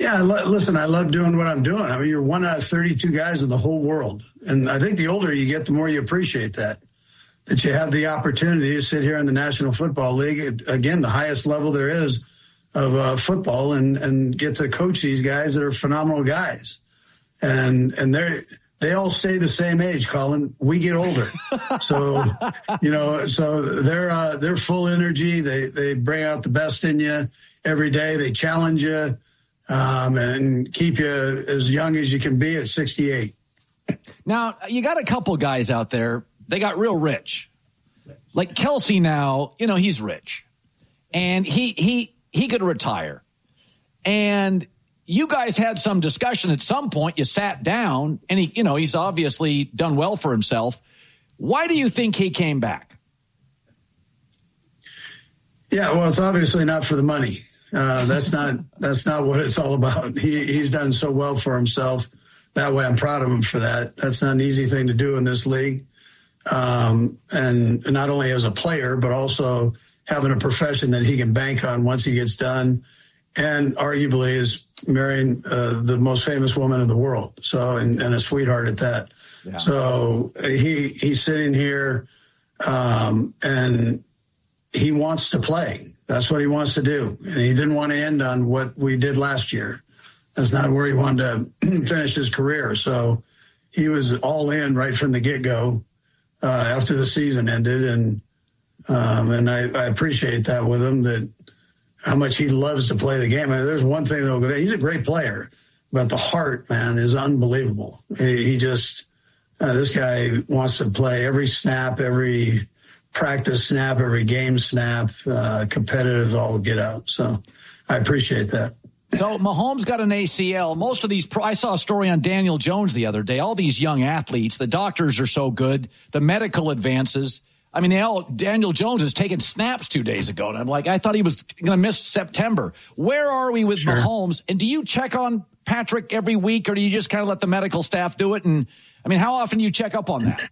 Yeah, listen, I love doing what I'm doing. I mean, you're one out of 32 guys in the whole world. And I think the older you get, the more you appreciate that you have the opportunity to sit here in the National Football League, again, the highest level there is of football, and get to coach these guys that are phenomenal guys. And they all stay the same age, Colin. We get older. So, so they're full energy. They bring out the best in you every day. They challenge you. And keep you as young as you can be at 68. Now, you got a couple guys out there, they got real rich. Like Kelsey now, he's rich. And he could retire. And you guys had some discussion at some point. You sat down, and he's obviously done well for himself. Why do you think he came back? Yeah, well, it's obviously not for the money. That's not what it's all about. He's done so well for himself. That way, I'm proud of him for that. That's not an easy thing to do in this league. And not only as a player, but also having a profession that he can bank on once he gets done, and arguably is marrying the most famous woman in the world. So, and a sweetheart at that. Yeah. So he's sitting here, and he wants to play. That's what he wants to do. And he didn't want to end on what we did last year. That's not where he wanted to finish his career. So he was all in right from the get-go after the season ended. And I appreciate that with him, that how much he loves to play the game. I mean, there's one thing, though, he's a great player, but the heart, man, is unbelievable. He just, this guy wants to play every snap, every practice snap, every game snap, competitive, all get out. So I appreciate that. So Mahomes got an ACL. Most of these, I saw a story on Daniel Jones the other day. All these young athletes, the doctors are so good, the medical advances. I mean, Daniel Jones has taken snaps 2 days ago. And I'm like, I thought he was going to miss September. Where are we with Mahomes? And do you check on Patrick every week, or do you just kind of let the medical staff do it? And I mean, how often do you check up on that?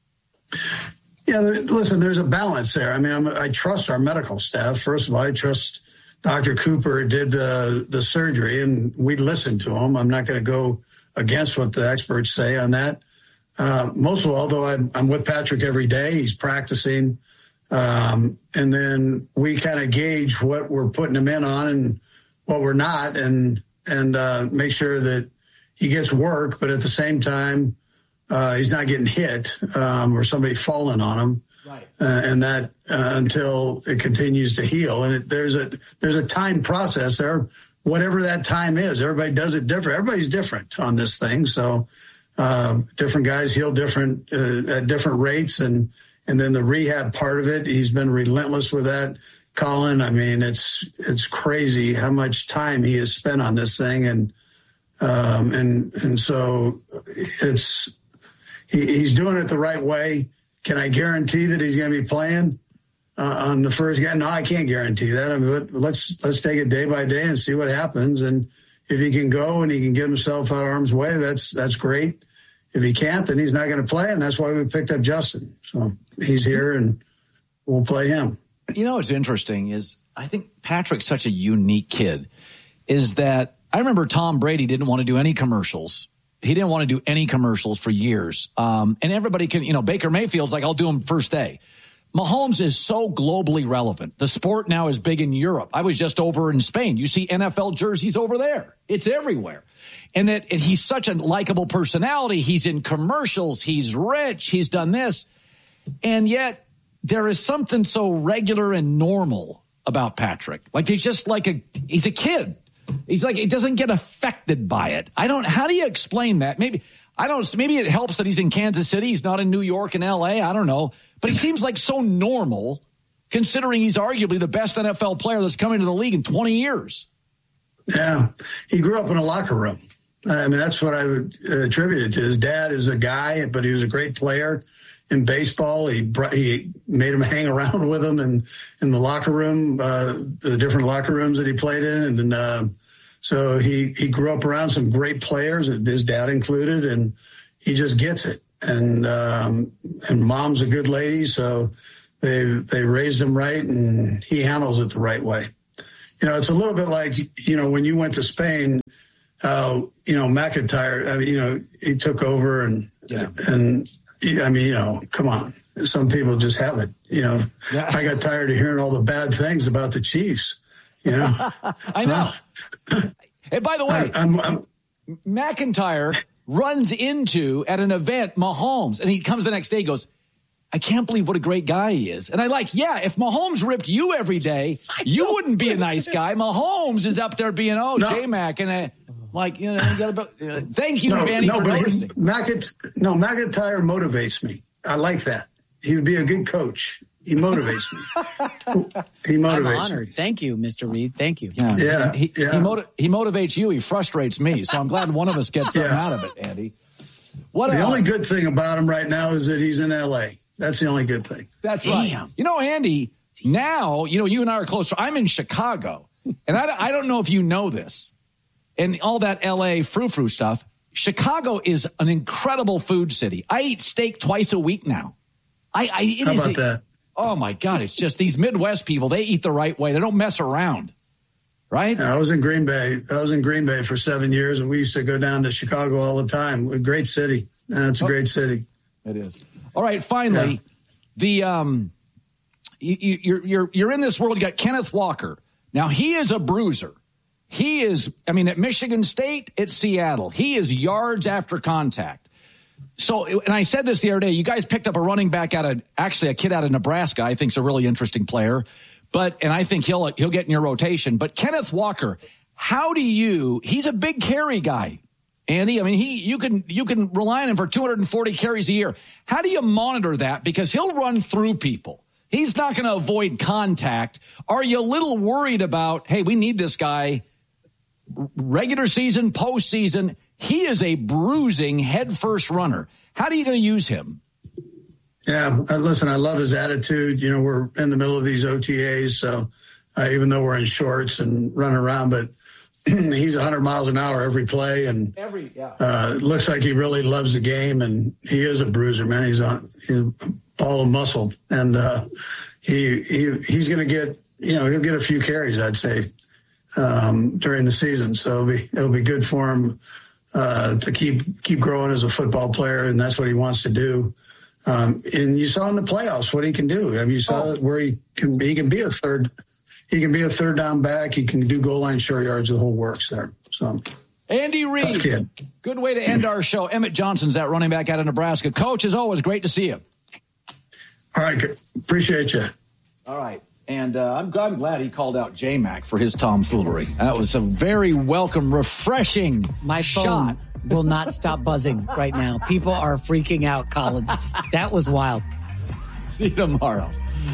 Yeah, listen, there's a balance there. I mean, I trust our medical staff. First of all, I trust Dr. Cooper did the surgery, and we listened to him. I'm not going to go against what the experts say on that. Most of all, though, I'm with Patrick every day. He's practicing. And then we kind of gauge what we're putting him in on and what we're not, and make sure that he gets work, but at the same time, he's not getting hit or somebody falling on him, right. And that until it continues to heal. And there's a time process there, whatever that time is. Everybody does it different. Everybody's different on this thing. So different guys heal different at different rates, and then the rehab part of it, he's been relentless with that. Colin, I mean, it's crazy how much time he has spent on this thing, and so he's doing it the right way. Can I guarantee that he's going to be playing on the first game? No, I can't guarantee that. I mean, let's take it day by day and see what happens. And if he can go and he can get himself out of harm's way, that's great. If he can't, then he's not going to play, and that's why we picked up Justin. So he's here, and we'll play him. You know what's interesting is I think Patrick's such a unique kid, is that I remember Tom Brady didn't want to do any commercials. He didn't want to do any commercials for years. And everybody can, Baker Mayfield's like, I'll do them first day. Mahomes is so globally relevant. The sport now is big in Europe. I was just over in Spain. You see NFL jerseys over there. It's everywhere. And he's such a likable personality. He's in commercials. He's rich. He's done this. And yet there is something so regular and normal about Patrick. Like he's just like he's a kid. He's like, he doesn't get affected by it. How do you explain that? Maybe it helps that he's in Kansas City. He's not in New York and LA. I don't know. But he seems like so normal, considering he's arguably the best NFL player that's come into the league in 20 years. Yeah. He grew up in a locker room. I mean, that's what I would attribute it to. His dad is a guy, but he was a great player in baseball. He made him hang around with him in the locker room, the different locker rooms that he played in. And so he grew up around some great players, his dad included, and he just gets it. And mom's a good lady, so they raised him right, and he handles it the right way. It's a little bit like, when you went to Spain, how, McIntyre, I mean, he took over and I mean, come on. Some people just have it, I got tired of hearing all the bad things about the Chiefs, I know. Hey, by the way, McIntyre runs into at an event Mahomes, and he comes the next day and goes, I can't believe what a great guy he is. And if Mahomes ripped you every day, you wouldn't be a nice guy. Mahomes is up there being, J-Mac. And you got to, thank you, Andy, for noticing. McIntyre motivates me. I like that. He would be a good coach. He motivates me. I'm honored. Thank you, Mr. Reed. Thank you. Yeah. He motivates you. He frustrates me. So I'm glad one of us gets something out of it, Andy. The only good thing about him right now is that he's in L.A. That's the only good thing. That's right. Andy, now, you and I are closer. I'm in Chicago, and I don't know if you know this, and all that L.A. frou-frou stuff. Chicago is an incredible food city. I eat steak twice a week now. How about that? Oh, my God. It's just these Midwest people, they eat the right way. They don't mess around, right? I was in Green Bay. For 7 years, and we used to go down to Chicago all the time. A great city. It's a great city. It is. All right, finally, you're in this world. You got Kenneth Walker. Now, he is a bruiser. He is, at Michigan State, it's Seattle. He is yards after contact. So, and I said this the other day, you guys picked up a running back a kid out of Nebraska I think is a really interesting player. And I think he'll get in your rotation. But Kenneth Walker, he's a big carry guy. Andy, you can rely on him for 240 carries a year. How do you monitor that? Because he'll run through people. He's not going to avoid contact. Are you a little worried about, hey, we need this guy regular season, postseason? He is a bruising head-first runner. How are you going to use him? Yeah, listen, I love his attitude. We're in the middle of these OTAs, so even though we're in shorts and running around, but he's 100 miles an hour every play, and it looks like he really loves the game, and he is a bruiser, man. He's a ball of muscle, and he's going to get, he'll get a few carries, I'd say, during the season. So it'll be good for him to keep growing as a football player, and that's what he wants to do. And you saw in the playoffs what he can do. You saw where he can be a third. He can be a third down back. He can do goal line short yards. The whole works there. So, Andy Reid, good way to end our show. Emmett Johnson's that running back out of Nebraska. Coach, as always, great to see you. All right, appreciate you. All right, and I'm glad he called out J-Mac for his tomfoolery. That was a very welcome, refreshing My phone shot. Will not stop buzzing right now. People are freaking out, Colin. That was wild. See you tomorrow.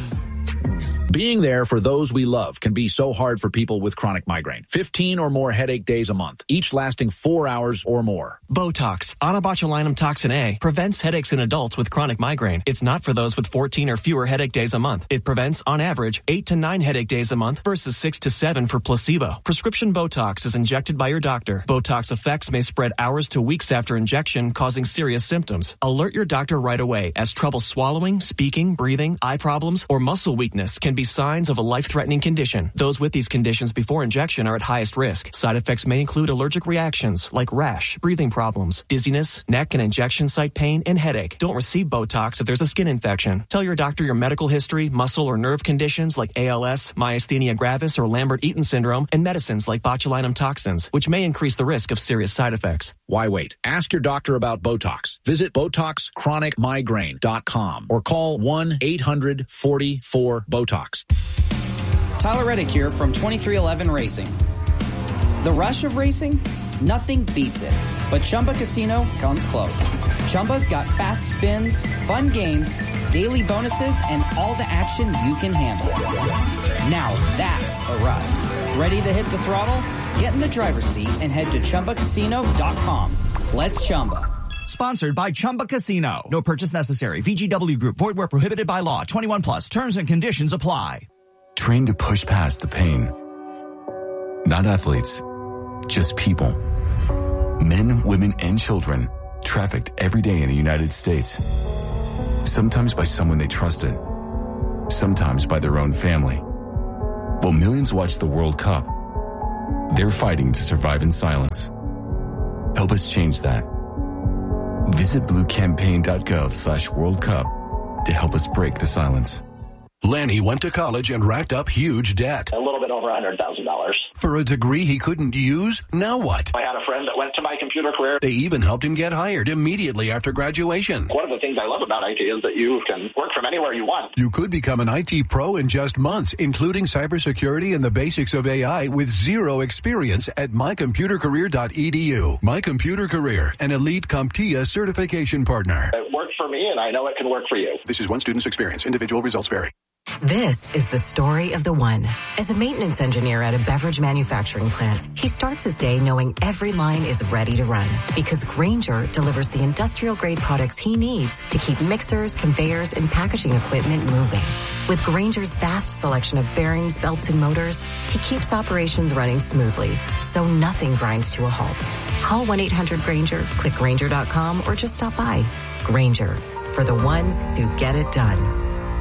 Being there for those we love can be so hard for people with chronic migraine. 15 or more headache days a month, each lasting 4 hours or more. Botox, onabotulinum toxin A, prevents headaches in adults with chronic migraine. It's not for those with 14 or fewer headache days a month. It prevents, on average, 8 to 9 headache days a month versus 6 to 7 for placebo. Prescription Botox is injected by your doctor. Botox effects may spread hours to weeks after injection, causing serious symptoms. Alert your doctor right away, as trouble swallowing, speaking, breathing, eye problems, or muscle weakness can be signs of a life-threatening condition. Those with these conditions before injection are at highest risk. Side effects may include allergic reactions like rash, breathing problems, dizziness, neck and injection site pain, and headache. Don't receive Botox if there's a skin infection. Tell your doctor your medical history, muscle or nerve conditions like ALS, myasthenia gravis, or Lambert-Eaton syndrome, and medicines like botulinum toxins, which may increase the risk of serious side effects. Why wait? Ask your doctor about Botox. Visit BotoxChronicMigraine.com or call 1-800-44-BOTOX. Tyler Reddick here from 2311 Racing. The rush of racing? Nothing beats it. But Chumba Casino comes close. Chumba's got fast spins, fun games, daily bonuses, and all the action you can handle. Now that's a ride. Ready to hit the throttle? Get in the driver's seat and head to ChumbaCasino.com. Let's Chumba. Sponsored by Chumba Casino. No purchase necessary. VGW Group. Void where prohibited by law. 21 plus. Terms and conditions apply. Trained to push past the pain. Not athletes, just people. Men, women, and children trafficked every day in the United States. Sometimes by someone they trusted. Sometimes by their own family. While millions watch the World Cup, they're fighting to survive in silence. Help us change that. Visit bluecampaign.gov/World Cup to help us break the silence. Lanny went to college and racked up huge debt. A little bit over $100,000. For a degree he couldn't use? Now what? I had a friend that went to My Computer Career. They even helped him get hired immediately after graduation. One of the things I love about IT is that you can work from anywhere you want. You could become an IT pro in just months, including cybersecurity and the basics of AI with zero experience at mycomputercareer.edu. My Computer Career, an elite CompTIA certification partner. It worked for me, and I know it can work for you. This is one student's experience. Individual results vary. This is the story of the one. As a maintenance engineer at a beverage manufacturing plant, he starts his day knowing every line is ready to run because Grainger delivers the industrial-grade products he needs to keep mixers, conveyors, and packaging equipment moving. With Grainger's vast selection of bearings, belts, and motors, he keeps operations running smoothly, so nothing grinds to a halt. Call 1-800-GRAINGER, click Grainger.com, or just stop by. Grainger, for the ones who get it done.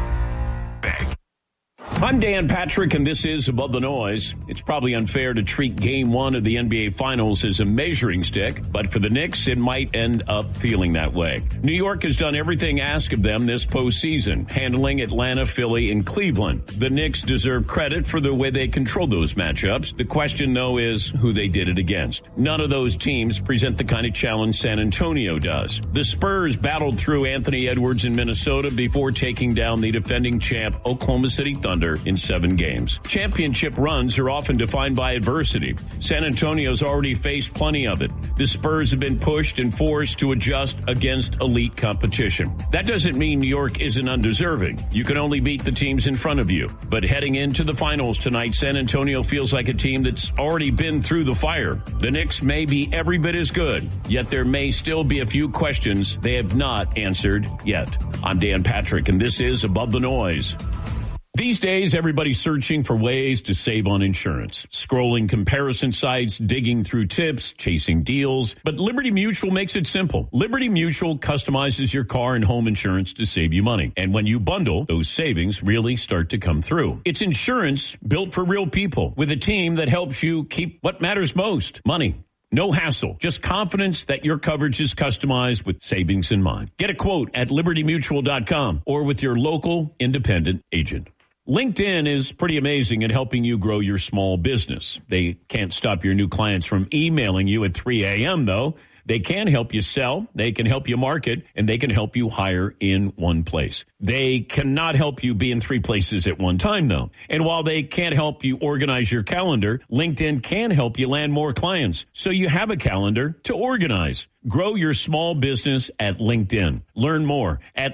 I'm Dan Patrick, and this is Above the Noise. It's probably unfair to treat Game 1 of the NBA Finals as a measuring stick, but for the Knicks, it might end up feeling that way. New York has done everything asked of them this postseason, handling Atlanta, Philly, and Cleveland. The Knicks deserve credit for the way they controlled those matchups. The question, though, is who they did it against. None of those teams present the kind of challenge San Antonio does. The Spurs battled through Anthony Edwards in Minnesota before taking down the defending champ Oklahoma City Thunder in 7 games. Championship runs are often defined by adversity. San Antonio's already faced plenty of it. The Spurs have been pushed and forced to adjust against elite competition. That doesn't mean New York isn't undeserving. You can only beat the teams in front of you. But heading into the finals tonight, San Antonio feels like a team that's already been through the fire. The Knicks may be every bit as good, yet there may still be a few questions they have not answered yet. I'm Dan Patrick, and this is Above the Noise. These days, everybody's searching for ways to save on insurance. Scrolling comparison sites, digging through tips, chasing deals. But Liberty Mutual makes it simple. Liberty Mutual customizes your car and home insurance to save you money. And when you bundle, those savings really start to come through. It's insurance built for real people with a team that helps you keep what matters most, money. No hassle, just confidence that your coverage is customized with savings in mind. Get a quote at libertymutual.com or with your local independent agent. LinkedIn is pretty amazing at helping you grow your small business. They can't stop your new clients from emailing you at 3 a.m., though. They can help you sell, they can help you market, and they can help you hire in one place. They cannot help you be in 3 places at one time, though. And while they can't help you organize your calendar, LinkedIn can help you land more clients, so you have a calendar to organize. Grow your small business at LinkedIn. Learn more at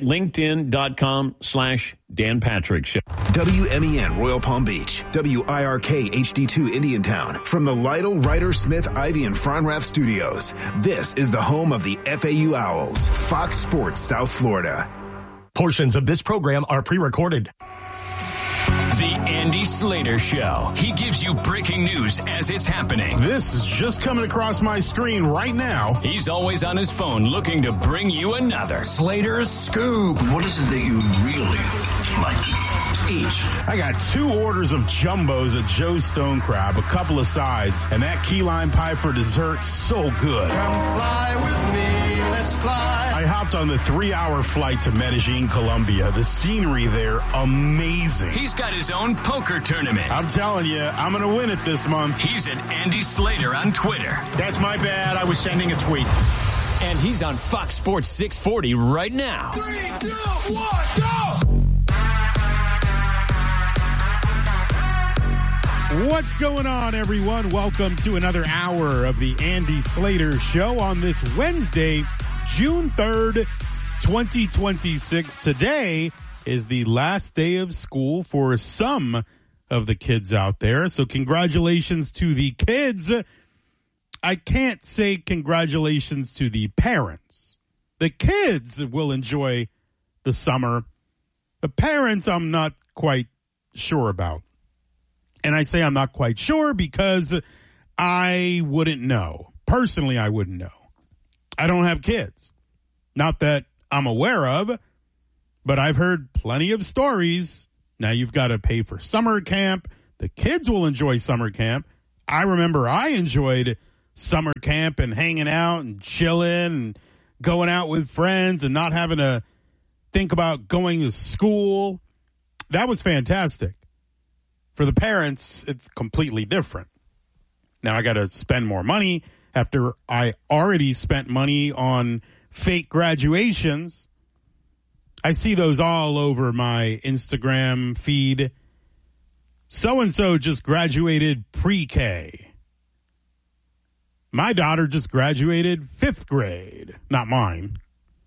linkedin.com/Dan Patrick Show. WMEN Royal Palm Beach, WIRK HD2 Indiantown. From the Lytle, Ryder, Smith, Ivy, and Fronrath studios, this is the home of the FAU Owls, Fox Sports South Florida. Portions of this program are pre-recorded. The Andy Slater Show. He gives you breaking news as it's happening. This is just coming across my screen right now. He's always on his phone looking to bring you another Slater's Scoop. What is it that you really like to eat? I got 2 orders of jumbos at Joe's Stone Crab, a couple of sides, and that key lime pie for dessert, so good. Come fly with me, let's fly. I hopped on the 3-hour flight to Medellin, Colombia. The scenery there, amazing. He's got his own poker tournament. I'm telling you, I'm going to win it this month. He's at Andy Slater on Twitter. That's my bad. I was sending a tweet. And he's on Fox Sports 640 right now. 3, 2, 1, go! What's going on, everyone? Welcome to another hour of the Andy Slater Show on this Wednesday, June 3rd, 2026. Today is the last day of school for some of the kids out there. So congratulations to the kids. I can't say congratulations to the parents. The kids will enjoy the summer. The parents, I'm not quite sure about. And I say I'm not quite sure because I wouldn't know. Personally, I wouldn't know. I don't have kids. Not that I'm aware of, but I've heard plenty of stories. Now you've got to pay for summer camp. The kids will enjoy summer camp. I remember I enjoyed summer camp and hanging out and chilling and going out with friends and not having to think about going to school. That was fantastic. For the parents, it's completely different. Now I got to spend more money after I already spent money on fake graduations. I see those all over my Instagram feed. So-and-so just graduated pre-K. My daughter just graduated 5th grade. Not mine.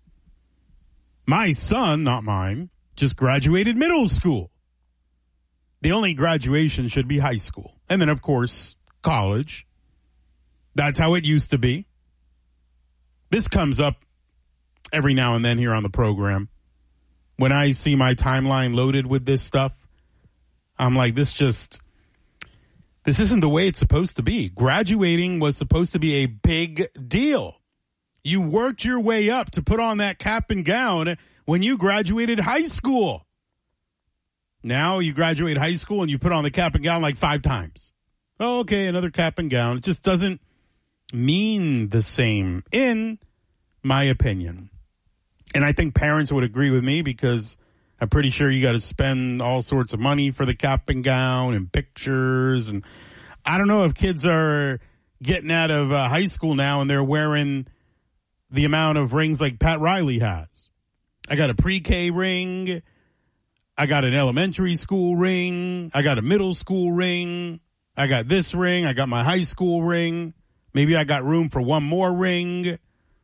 My son, not mine, just graduated middle school. The only graduation should be high school. And then, of course, college. That's how it used to be. This comes up every now and then here on the program. When I see my timeline loaded with this stuff, I'm like, this isn't the way it's supposed to be. Graduating was supposed to be a big deal. You worked your way up to put on that cap and gown when you graduated high school. Now you graduate high school and you put on the cap and gown like 5 times. Oh, okay, another cap and gown. It just doesn't mean the same, in my opinion. And I think parents would agree with me, because I'm pretty sure you got to spend all sorts of money for the cap and gown and pictures. And I don't know if kids are getting out of high school now and they're wearing the amount of rings like Pat Riley has. I got a pre-K ring. I got an elementary school ring. I got a middle school ring. I got this ring. I got my high school ring. Maybe I got room for one more ring.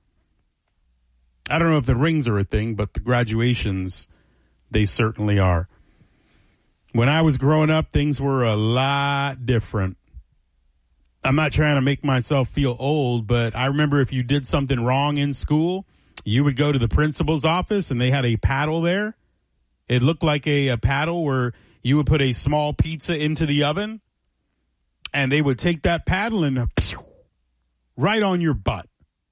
I don't know if the rings are a thing, but the graduations, they certainly are. When I was growing up, things were a lot different. I'm not trying to make myself feel old, but I remember if you did something wrong in school, you would go to the principal's office and they had a paddle there. It looked like a paddle where you would put a small pizza into the oven, and they would take that paddle and right on your butt.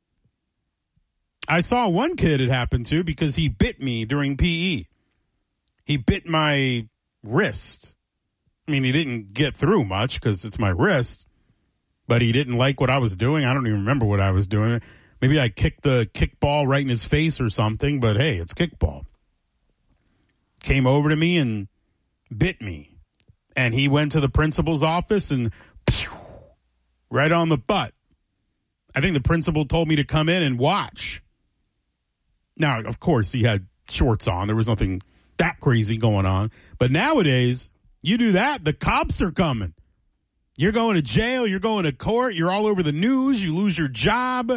I saw one kid it happened to because he bit me during PE. He bit my wrist. I mean, he didn't get through much because it's my wrist, but he didn't like what I was doing. I don't even remember what I was doing. Maybe I kicked the kickball right in his face or something, but hey, it's kickball. Came over to me and bit me. And he went to the principal's office and right on the butt. I think the principal told me to come in and watch. Now, of course, he had shorts on. There was nothing that crazy going on. But nowadays, you do that, the cops are coming. You're going to jail. You're going to court. You're all over the news. You lose your job.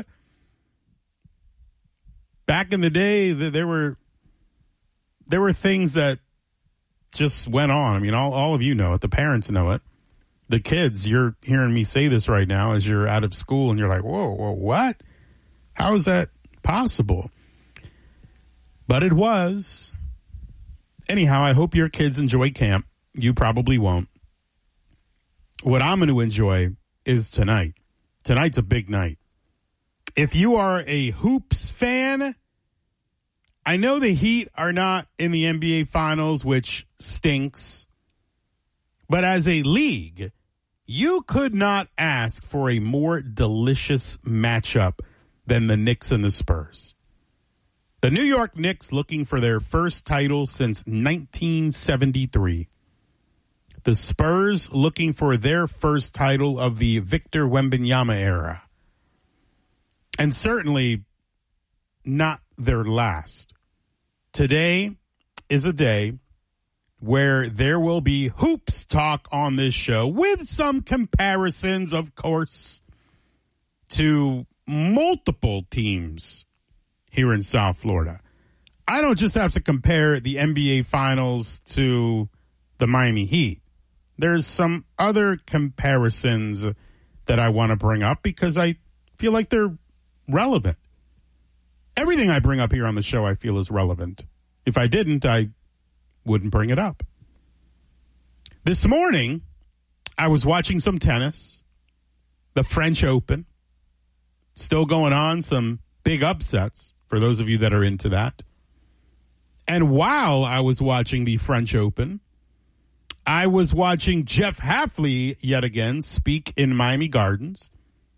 Back in the day, there were things that just went on. I mean, all of you know it. The parents know it. The kids, you're hearing me say this right now as you're out of school, and you're like, whoa, what? How is that possible? But it was. Anyhow, I hope your kids enjoy camp. You probably won't. What I'm going to enjoy is tonight. Tonight's a big night. If you are a hoops fan, I know the Heat are not in the NBA Finals, which stinks. But as a league, you could not ask for a more delicious matchup than the Knicks and the Spurs. The New York Knicks looking for their first title since 1973. The Spurs looking for their first title of the Victor Wembanyama era. And certainly not their last. Today is a day where there will be hoops talk on this show with some comparisons, of course, to multiple teams here in South Florida. I don't just have to compare the NBA Finals to the Miami Heat. There's some other comparisons that I want to bring up because I feel like they're relevant. Everything I bring up here on the show I feel is relevant. If I didn't, I wouldn't bring it up. This morning, I was watching some tennis, the French Open, still going on, some big upsets for those of you that are into that. And while I was watching the French Open, I was watching Jeff Hafley yet again speak in Miami Gardens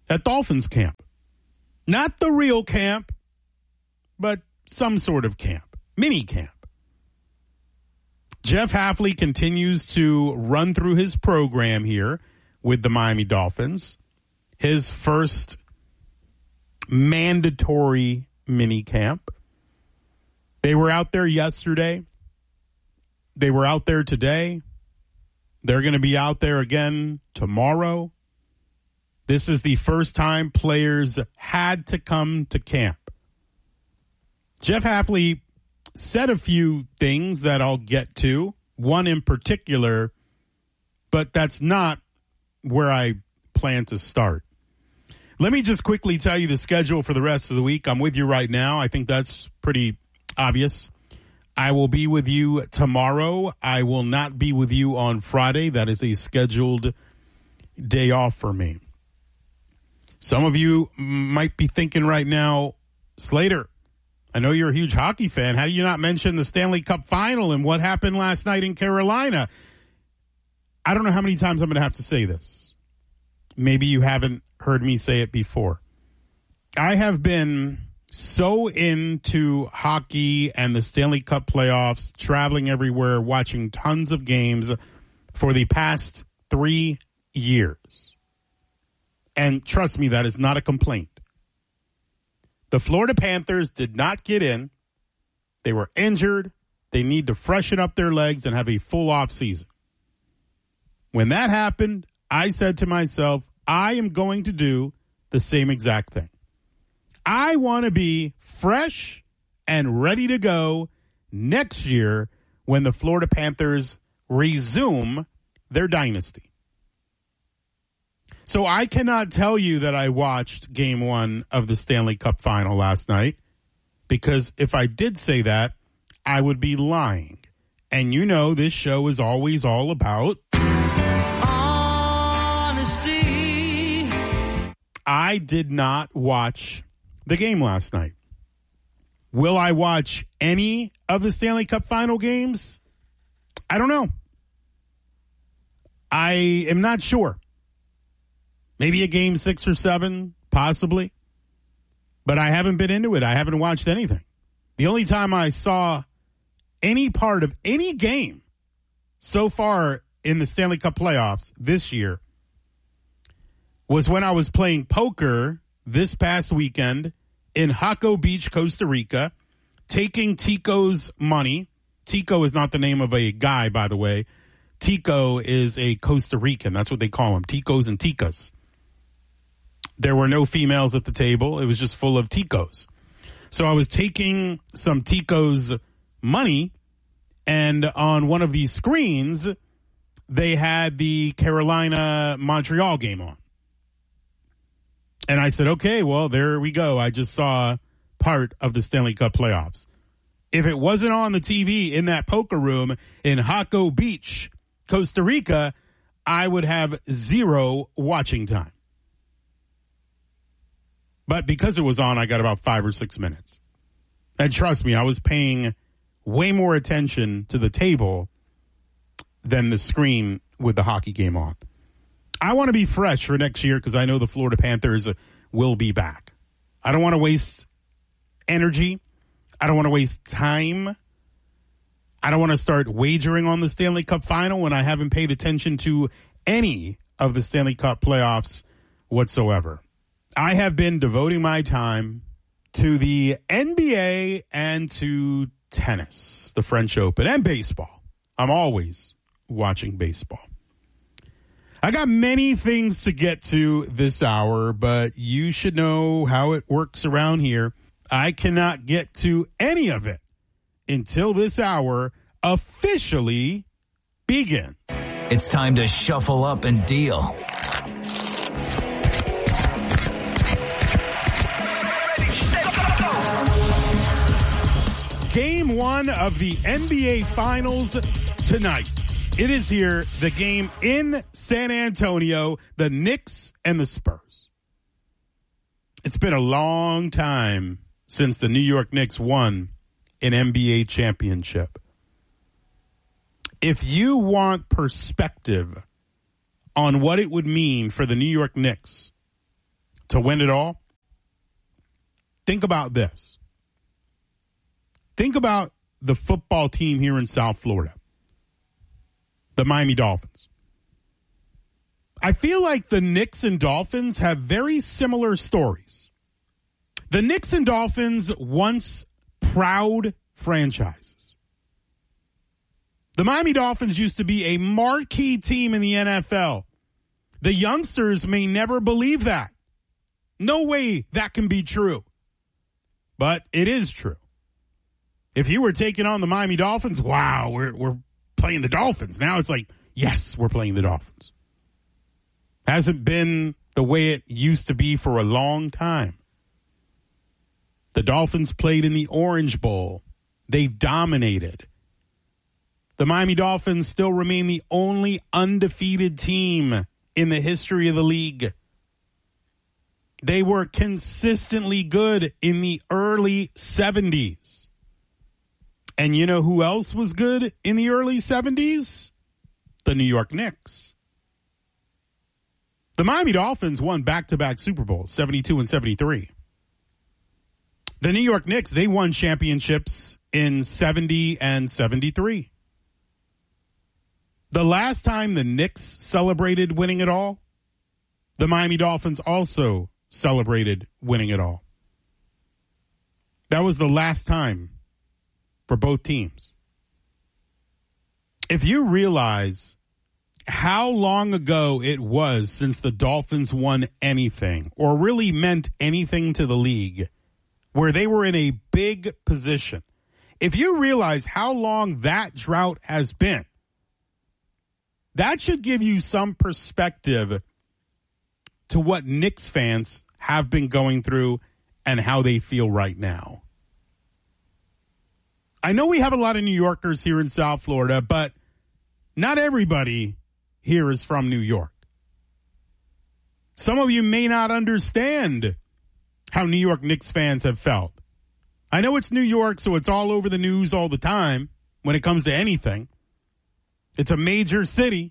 at Dolphins camp. Not the real camp, but some sort of camp, mini camp. Jeff Hafley continues to run through his program here with the Miami Dolphins. His first mandatory mini camp. They were out there yesterday. They were out there today. They're going to be out there again tomorrow. This is the first time players had to come to camp. Jeff Hafley said a few things that I'll get to, one in particular, but that's not where I plan to start. Let me just quickly tell you the schedule for the rest of the week. I'm with you right now. I think that's pretty obvious. I will be with you tomorrow. I will not be with you on Friday. That is a scheduled day off for me. Some of you might be thinking right now, Slater, I know you're a huge hockey fan. How do you not mention the Stanley Cup Final and what happened last night in Carolina? I don't know how many times I'm going to have to say this. Maybe you haven't heard me say it before. I have been so into hockey and the Stanley Cup playoffs, traveling everywhere, watching tons of games for the past 3 years. And trust me, that is not a complaint. The Florida Panthers did not get in. They were injured. They need to freshen up their legs and have a full off season. When that happened, I said to myself, I am going to do the same exact thing. I want to be fresh and ready to go next year when the Florida Panthers resume their dynasty. So I cannot tell you that I watched Game 1 of the Stanley Cup Final last night, because if I did say that, I would be lying. And you know this show is always all about honesty. I did not watch the game last night. Will I watch any of the Stanley Cup Final games? I don't know. I am not sure. Maybe a game 6 or 7, possibly. But I haven't been into it. I haven't watched anything. The only time I saw any part of any game so far in the Stanley Cup playoffs this year was when I was playing poker this past weekend in Jaco Beach, Costa Rica, taking Tico's money. Tico is not the name of a guy, by the way. Tico is a Costa Rican. That's what they call them, Ticos and Ticas. There were no females at the table. It was just full of Ticos. So I was taking some Tico's money, and on one of these screens, they had the Carolina-Montreal game on. And I said, okay, well, there we go. I just saw part of the Stanley Cup playoffs. If it wasn't on the TV in that poker room in Jaco Beach, Costa Rica, I would have zero watching time. But because it was on, I got about 5 or 6 minutes. And trust me, I was paying way more attention to the table than the screen with the hockey game on. I want to be fresh for next year because I know the Florida Panthers will be back. I don't want to waste energy. I don't want to waste time. I don't want to start wagering on the Stanley Cup Final when I haven't paid attention to any of the Stanley Cup playoffs whatsoever. I have been devoting my time to the NBA and to tennis, the French Open, and baseball. I'm always watching baseball. I got many things to get to this hour, but you should know how it works around here. I cannot get to any of it until this hour officially begins. It's time to shuffle up and deal. Game 1 of the NBA Finals tonight. It is here, the game in San Antonio, the Knicks and the Spurs. It's been a long time since the New York Knicks won an NBA championship. If you want perspective on what it would mean for the New York Knicks to win it all? Think about this. Think about the football team here in South Florida, the Miami Dolphins. I feel like the Knicks and Dolphins have very similar stories. The Knicks and Dolphins, once proud franchises. The Miami Dolphins used to be a marquee team in the NFL. The youngsters may never believe that. No way that can be true. But it is true. If you were taking on the Miami Dolphins, wow, we're playing the Dolphins. Now it's like, yes, we're playing the Dolphins. Hasn't been the way it used to be for a long time. The Dolphins played in the Orange Bowl. They dominated. The Miami Dolphins still remain the only undefeated team in the history of the league. They were consistently good in the early 70s. And you know who else was good in the early 70s? The New York Knicks. The Miami Dolphins won back-to-back Super Bowls, 72 and 73. The New York Knicks, they won championships in 70 and 73. The last time the Knicks celebrated winning it all, the Miami Dolphins also celebrated winning it all. That was the last time for both teams. If you realize how long ago it was since the Dolphins won anything or really meant anything to the league, where they were in a big position, if you realize how long that drought has been, that should give you some perspective to what Knicks fans have been going through and how they feel right now. I know we have a lot of New Yorkers here in South Florida, but not everybody here is from New York. Some of you may not understand how New York Knicks fans have felt. I know it's New York, so it's all over the news all the time when it comes to anything. It's a major city.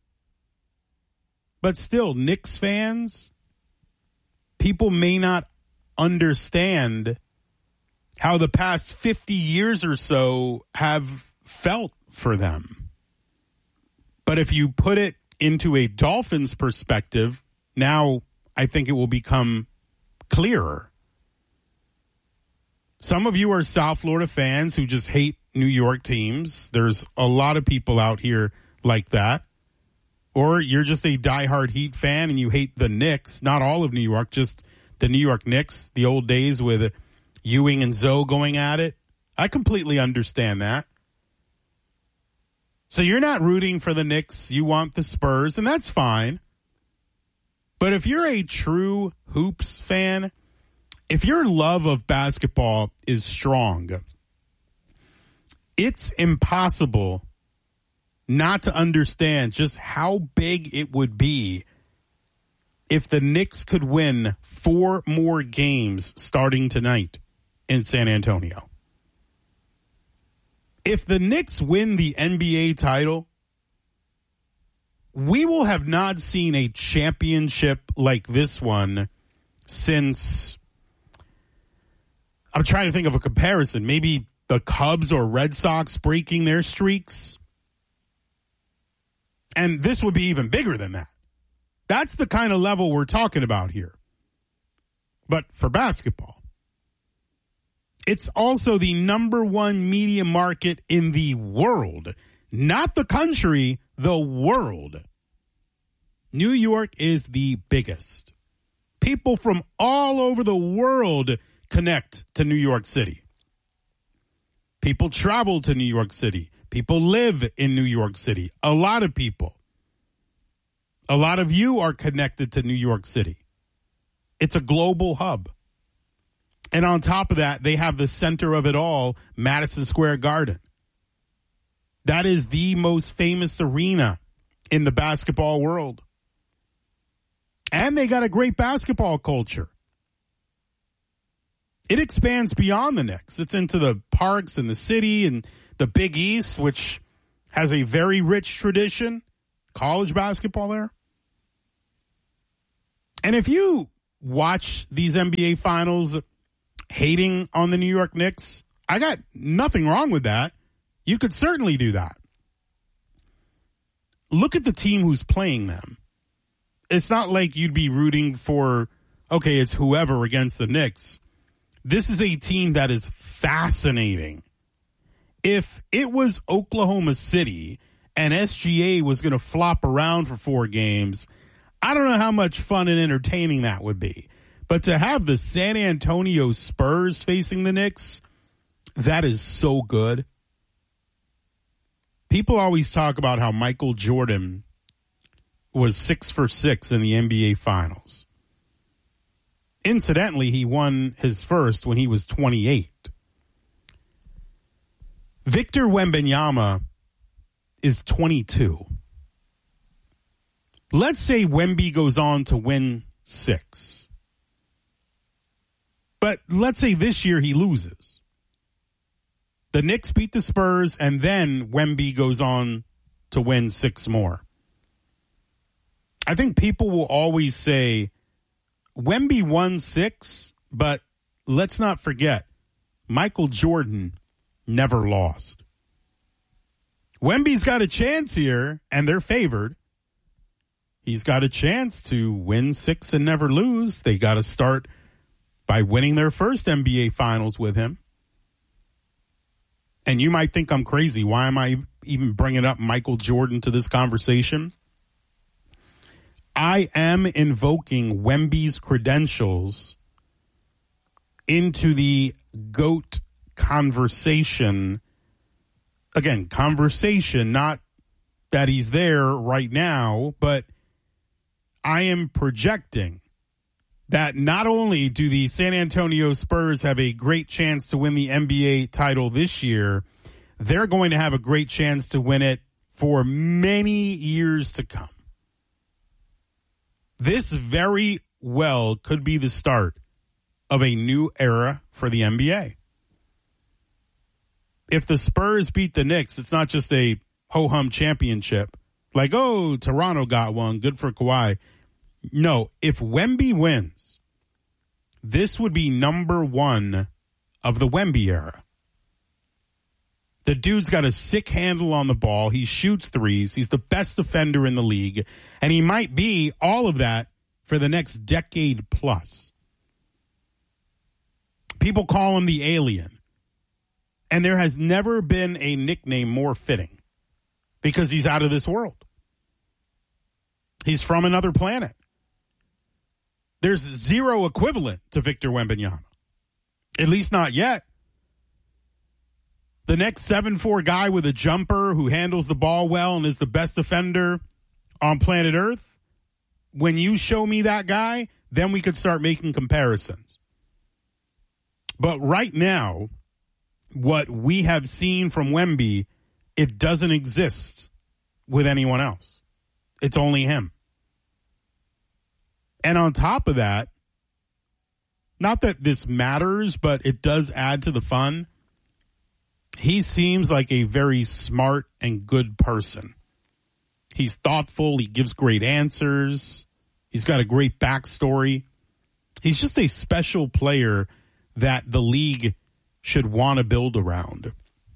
But still, Knicks fans, people may not understand how the past 50 years or so have felt for them. But if you put it into a Dolphins perspective, now I think it will become clearer. Some of you are South Florida fans who just hate New York teams. There's a lot of people out here like that. Or you're just a diehard Heat fan and you hate the Knicks. Not all of New York, just the New York Knicks, the old days with Ewing and Zoe going at it. I completely understand that. So you're not rooting for the Knicks. You want the Spurs, and that's fine. But if you're a true hoops fan, if your love of basketball is strong, it's impossible not to understand just how big it would be if the Knicks could win 4 more games starting tonight in San Antonio. If the Knicks win the NBA title, we will have not seen a championship like this one since, I'm trying to think of a comparison, maybe the Cubs or Red Sox breaking their streaks. And this would be even bigger than that. That's the kind of level we're talking about here. But for basketball, it's also the number 1 media market in the world, not the country, the world. New York is the biggest. People from all over the world connect to New York City. People travel to New York City. People live in New York City. A lot of people. A lot of you are connected to New York City. It's a global hub. And on top of that, they have the center of it all, Madison Square Garden. That is the most famous arena in the basketball world. And they got a great basketball culture. It expands beyond the Knicks. It's into the parks and the city and the Big East, which has a very rich tradition, college basketball there. And if you watch these NBA finals hating on the New York Knicks, I got nothing wrong with that. You could certainly do that. Look at the team who's playing them. It's not like you'd be rooting for, okay, it's whoever against the Knicks. This is a team that is fascinating. If it was Oklahoma City and SGA was going to flop around for 4 games, I don't know how much fun and entertaining that would be. But to have the San Antonio Spurs facing the Knicks, that is so good. People always talk about how Michael Jordan was 6 for 6 in the NBA Finals. Incidentally, he won his first when he was 28. Victor Wembanyama is 22. Let's say Wemby goes on to win 6. But let's say this year he loses. The Knicks beat the Spurs, and then Wemby goes on to win 6 more. I think people will always say, Wemby won 6, but let's not forget, Michael Jordan never lost. Wemby's got a chance here, and they're favored. He's got a chance to win 6 and never lose. They got to start by winning their first NBA Finals with him. And you might think I'm crazy. Why am I even bringing up Michael Jordan to this conversation? I am invoking Wemby's credentials into the GOAT conversation. Again, conversation, not that he's there right now, but I am projecting that not only do the San Antonio Spurs have a great chance to win the NBA title this year, they're going to have a great chance to win it for many years to come. This very well could be the start of a new era for the NBA. If the Spurs beat the Knicks, it's not just a ho-hum championship. Like, oh, Toronto got one. Good for Kawhi. No, if Wemby wins, this would be number 1 of the Wemby era. The dude's got a sick handle on the ball. He shoots threes. He's the best defender in the league. And he might be all of that for the next decade plus. People call him the alien. And there has never been a nickname more fitting because he's out of this world. He's from another planet. There's zero equivalent to Victor Wembanyama. At least not yet. The next 7'4" guy with a jumper who handles the ball well and is the best defender on planet Earth, when you show me that guy, then we could start making comparisons. But right now, what we have seen from Wemby, it doesn't exist with anyone else. It's only him. And on top of that, not that this matters, but it does add to the fun. He seems like a very smart and good person. He's thoughtful. He gives great answers. He's got a great backstory. He's just a special player that the league should want to build around.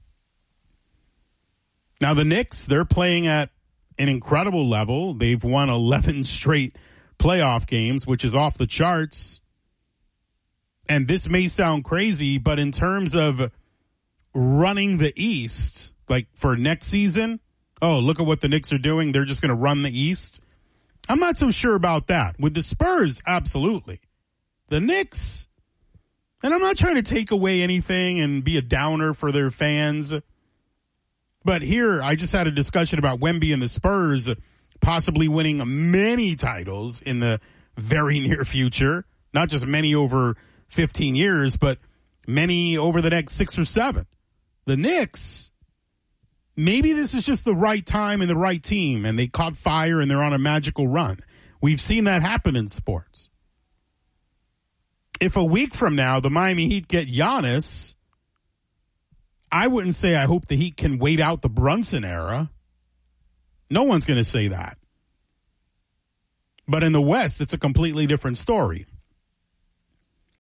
Now, the Knicks, they're playing at an incredible level. They've won 11 straight playoff games, which is off the charts. And this may sound crazy, but in terms of running the East, like for next season, oh, look at what the Knicks are doing. They're just going to run the East. I'm not so sure about that. With the Spurs, absolutely. The Knicks, and I'm not trying to take away anything and be a downer for their fans, but here I just had a discussion about Wemby and the Spurs possibly winning many titles in the very near future. Not just many over 15 years, but many over the next 6 or 7. The Knicks, maybe this is just the right time and the right team, and they caught fire and they're on a magical run. We've seen that happen in sports. If a week from now the Miami Heat get Giannis, I wouldn't say I hope the Heat can wait out the Brunson era. No one's going to say that. But in the West, it's a completely different story.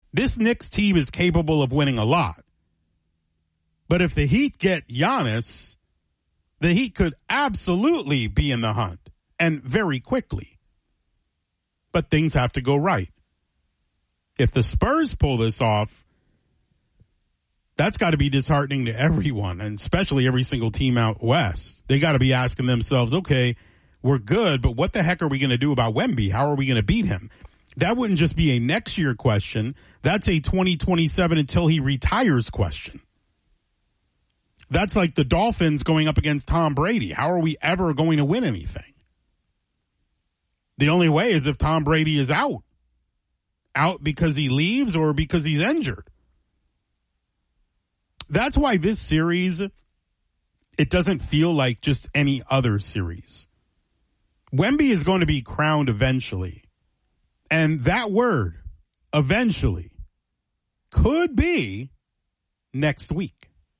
This Knicks team is capable of winning a lot. But if the Heat get Giannis, the Heat could absolutely be in the hunt, and very quickly. But things have to go right. If the Spurs pull this off, that's got to be disheartening to everyone, and especially every single team out west. They got to be asking themselves, okay, we're good, but what the heck are we going to do about Wemby? How are we going to beat him? That wouldn't just be a next year question. That's a 2027 until he retires question. That's like the Dolphins going up against Tom Brady. How are we ever going to win anything? The only way is if Tom Brady is out. Out because he leaves or because he's injured. That's why this series, it doesn't feel like just any other series. Wemby is going to be crowned eventually. And that word, eventually, could be next week.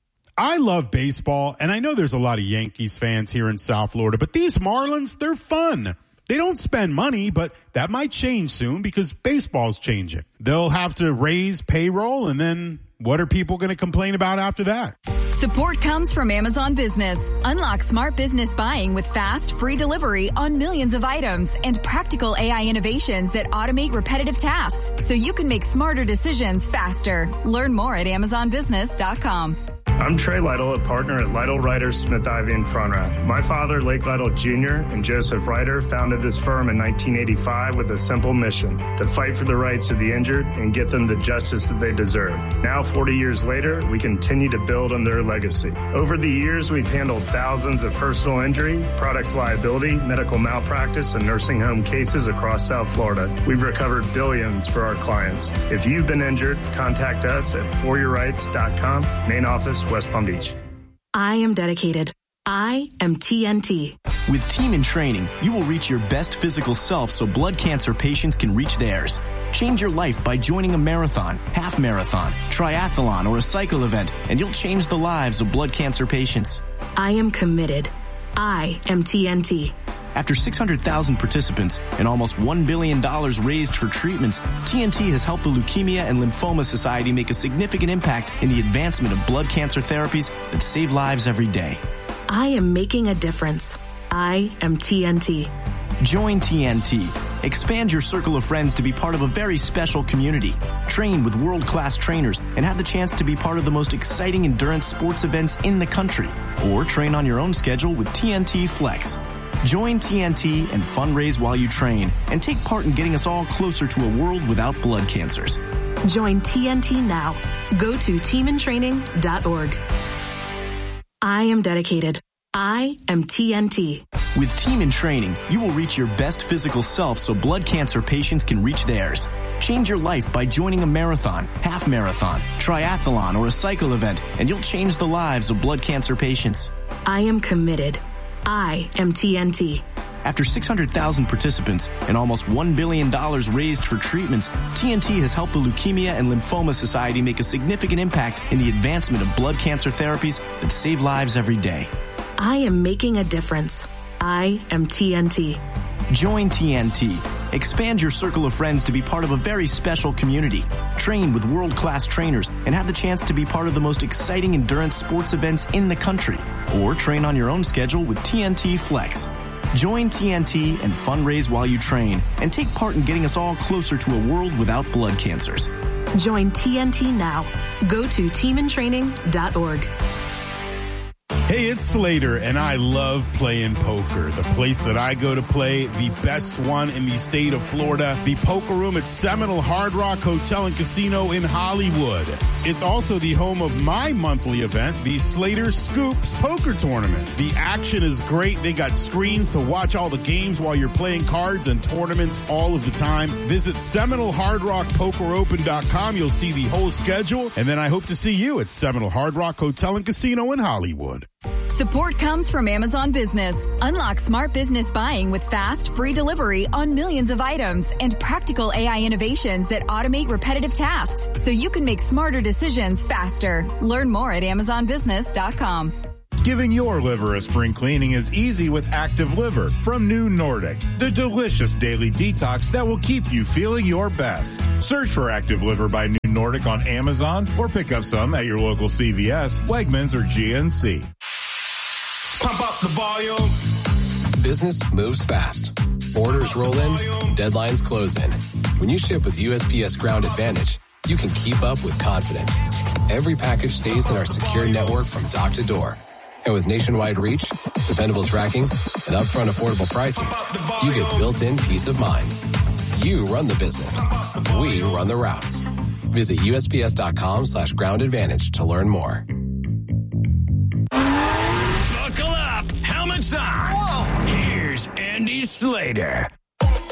I love baseball, and I know there's a lot of Yankees fans here in South Florida, but these Marlins, they're fun. They don't spend money, but that might change soon because baseball's changing. They'll have to raise payroll, and then what are people going to complain about after that? Support comes from Amazon Business. Unlock smart business buying with fast, free delivery on millions of items and practical AI innovations that automate repetitive tasks so you can make smarter decisions faster. Learn more at AmazonBusiness.com. I'm Trey Lytle, a partner at Lytle Ryder Smith Ivey in Frontrath. My father, Lake Lytle Jr., and Joseph Ryder founded this firm in 1985 with a simple mission: to fight for the rights of the injured and get them the justice that they deserve. Now, 40 years later, we continue to build on their legacy. Over the years, we've handled thousands of personal injury, products liability, medical malpractice, and nursing home cases across South Florida. We've recovered billions for our clients. If you've been injured, contact us at foryourrights.com, main office, West Palm Beach. I am dedicated. I am TNT. With Team in Training, you will reach your best physical self so blood cancer patients can reach theirs. Change your life by joining a marathon, half marathon, triathlon, or a cycle event, and you'll change the lives of blood cancer patients. I am committed. I am TNT. After 600,000 participants and almost $1 billion raised for treatments, TNT has helped the Leukemia and Lymphoma Society make a significant impact in the advancement of blood cancer therapies that save lives every day. I am making a difference. I am TNT. Join TNT. Expand your circle of friends to be part of a very special community. Train with world-class trainers and have the chance to be part of the most exciting endurance sports events in the country. Or train on your own schedule with TNT Flex. Join TNT and fundraise while you train and take part in getting us all closer to a world without blood cancers. Join TNT now. Go to teamintraining.org. I am dedicated. I am TNT. With Team in Training, you will reach your best physical self so blood cancer patients can reach theirs. Change your life by joining a marathon, half marathon, triathlon, or a cycle event, and you'll change the lives of blood cancer patients. I am committed. I am TNT. After 600,000 participants and almost $1 billion raised for treatments, TNT has helped the Leukemia and Lymphoma Society make a significant impact in the advancement of blood cancer therapies that save lives every day. I am making a difference. I am TNT. Join TNT. Expand your circle of friends to be part of a very special community. Train with world-class trainers and have the chance to be part of the most exciting endurance sports events in the country. Or train on your own schedule with TNT Flex. Join TNT and fundraise while you train and take part in getting us all closer to a world without blood cancers. Join TNT now. Go to teamintraining.org. Hey, it's Slater, and I love playing poker. The place that I go to play, the best one in the state of Florida, the Poker Room at Seminole Hard Rock Hotel and Casino in Hollywood. It's also the home of my monthly event, the Slater Scoops Poker Tournament. The action is great. They got screens to watch all the games while you're playing cards and tournaments all of the time. Visit SeminoleHardRockPokerOpen.com. You'll see the whole schedule, and then I hope to see you at Seminole Hard Rock Hotel and Casino in Hollywood. Support comes from Amazon Business. Unlock smart business buying with fast, free delivery on millions of items and practical AI innovations that automate repetitive tasks so you can make smarter decisions faster. Learn more at AmazonBusiness.com. Giving your liver a spring cleaning is easy with Active Liver from New Nordic, the delicious daily detox that will keep you feeling your best. Search for Active Liver by New Nordic on Amazon or pick up some at your local CVS, Wegmans, or GNC. Pump up the volume. Business moves fast. Orders roll in, deadlines close in. When you ship with USPS Ground Advantage, you can keep up with confidence. Every package stays in our secure network from dock to door. And with nationwide reach, dependable tracking, and upfront affordable pricing, you get built-in peace of mind. You run the business. We run the routes. Visit USPS.com/Ground Advantage to learn more. Buckle up. Helmets on. Whoa. Here's Andy Slater.